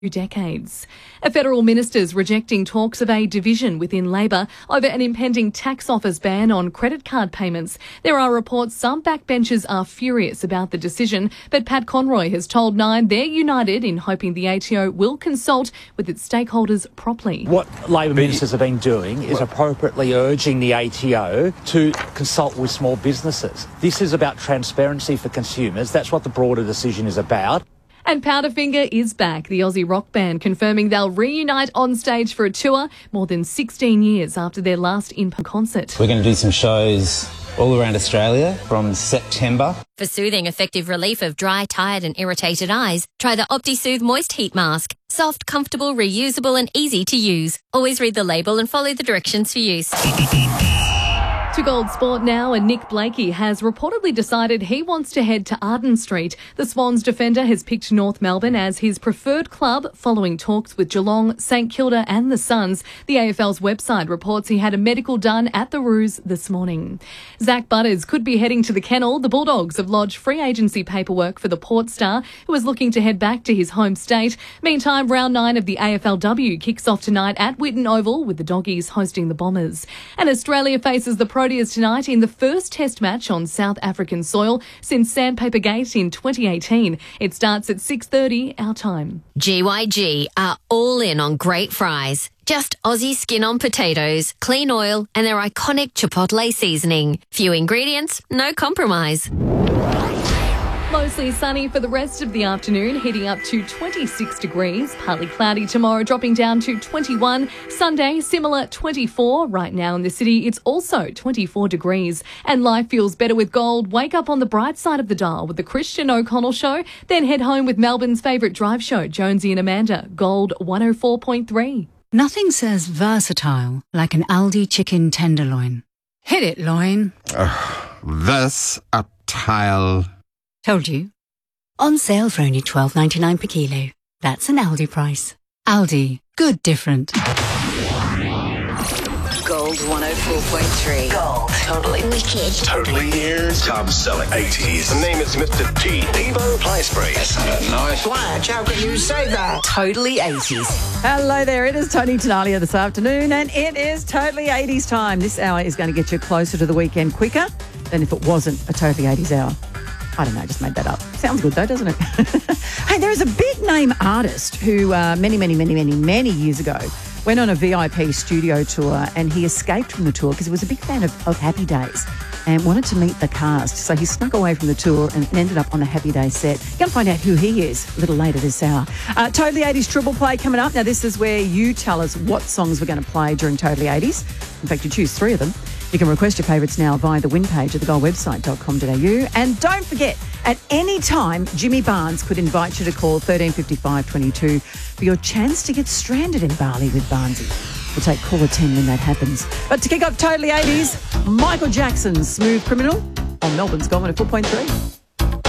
decades. A federal minister's rejecting talks of a division within Labor over an impending tax office ban on credit card payments. There are reports some backbenchers are furious about the decision, but Pat Conroy has told Nine they're united in hoping the ATO will consult with its stakeholders properly. What Labor ministers have been doing is appropriately urging the ATO to consult with small businesses. This is about transparency for consumers. That's what the broader decision is about. And Powderfinger is back. The Aussie rock band confirming they'll reunite on stage for a tour more than 16 years after their last in-person concert. We're going to do some shows all around Australia from September. For soothing, effective relief of dry, tired and irritated eyes, try the OptiSoothe Moist Heat Mask. Soft, comfortable, reusable and easy to use. Always read the label and follow the directions for use. To Gold Sport now, and Nick Blakey has reportedly decided he wants to head to Arden Street. The Swans defender has picked North Melbourne as his preferred club following talks with Geelong, St Kilda and the Suns. The AFL's website reports he had a medical done at the Roos this morning. Zach Butters could be heading to the kennel. The Bulldogs have lodged free agency paperwork for the Port star, who is looking to head back to his home state. Meantime, round 9 of the AFLW kicks off tonight at Whitten Oval with the Doggies hosting the Bombers. And Australia faces the Proteas tonight in the first test match on South African soil since Sandpaper Gate in 2018. It starts at 6:30 our time. GYG are all in on great fries. Just Aussie skin on potatoes, clean oil and their iconic chipotle seasoning. Few ingredients, no compromise. Mostly sunny for the rest of the afternoon, heating up to 26 degrees. Partly cloudy tomorrow, dropping down to 21. Sunday, similar 24. Right now in the city, it's also 24 degrees. And life feels better with gold. Wake up on the bright side of the dial with the Christian O'Connell Show. Then head home with Melbourne's favourite drive show, Jonesy and Amanda. Gold 104.3. Nothing says versatile like an Aldi chicken tenderloin. Hit it, loin. Versatile. Told you. On sale for only $12.99 per kilo. That's an Aldi price. Aldi. Good different. Gold 104.3. Gold. Totally wicked. Totally ears. Top selling 80s. The name is Mr. T. Devo Playspray. That's nice. Blanche, how can you say that? Totally 80s. Hello there, it is Tony Tenalia this afternoon and it is totally 80s time. This hour is going to get you closer to the weekend quicker than if it wasn't a totally 80s hour. I don't know, I just made that up. Sounds good though, doesn't it? Hey, there is a big name artist who many years ago went on a VIP studio tour and he escaped from the tour because he was a big fan of Happy Days and wanted to meet the cast. So he snuck away from the tour and ended up on the Happy Days set. You're going to find out who he is a little later this hour. Totally 80s Triple Play coming up. Now, this is where you tell us what songs we're going to play during Totally 80s. In fact, you choose 3 of them. You can request your favourites now via the win page at thegoldwebsite.com.au. And don't forget, at any time, Jimmy Barnes could invite you to call 1355 22 for your chance to get stranded in Bali with Barnesy. We'll take caller 10 when that happens. But to kick off Totally 80s, Michael Jackson's Smooth Criminal on Melbourne's Gold 104.3.